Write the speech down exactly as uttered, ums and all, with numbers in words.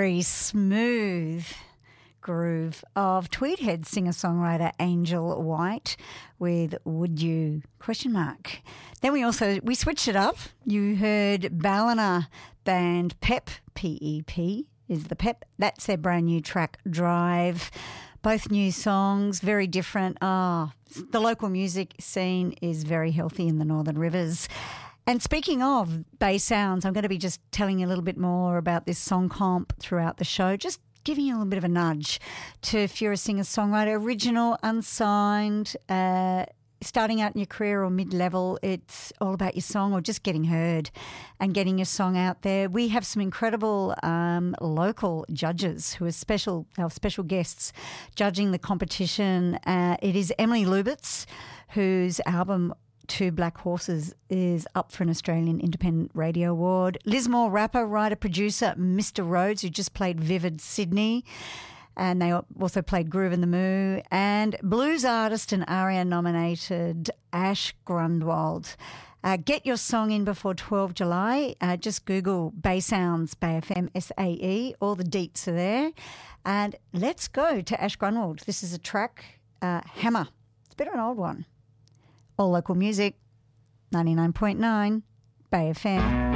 very smooth groove of Tweedhead singer-songwriter Angel White with Would You? Question mark. Then we also, we switched it up. You heard Ballina band Pep, P E P is the Pep. That's their brand new track, Drive. Both new songs, very different. Ah, oh, the local music scene is very healthy in the Northern Rivers. And speaking of Bay Sounds, I'm going to be just telling you a little bit more about this song comp throughout the show, just giving you a little bit of a nudge to if you're a singer-songwriter, original, unsigned, uh, starting out in your career or mid-level, it's all about your song or just getting heard and getting your song out there. We have some incredible um, local judges who are special, our special guests judging the competition. Uh, it is Emily Lubitz, whose album Two Black Horses is up for an Australian Independent Radio Award. Liz Moore, rapper, writer, producer, Mister Rhodes, who just played Vivid Sydney, and they also played Groove in the Moo, and blues artist and ARIA nominated Ash Grunwald. Uh, get your song in before twelve July. Uh, just Google Bay Sounds, Bay F M, S A E. All the deets are there. And let's go to Ash Grunwald. This is a track, uh, Hammer. It's a bit of an old one. All local music, ninety-nine point nine, Bay F M.